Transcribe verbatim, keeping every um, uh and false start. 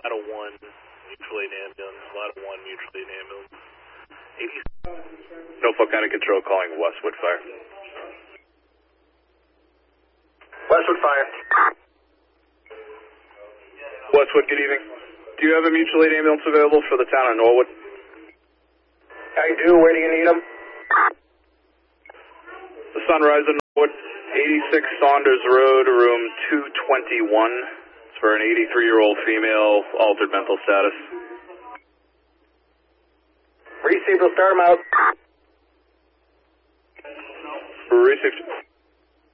Ladder one, mutual aid ambulance. Ladder one, mutual aid ambulance. eighty. Norfolk County Control calling Westwood Fire. Westwood Fire. Westwood, good evening. Do you have a mutual aid ambulance available for the town of Norwood? I do. Where do you need them? The Sunrise in Norwood, eighty-six Saunders Road, room two twenty-one. It's for an eighty-three-year-old female, altered mental status. Receive, we'll start them out. Receive.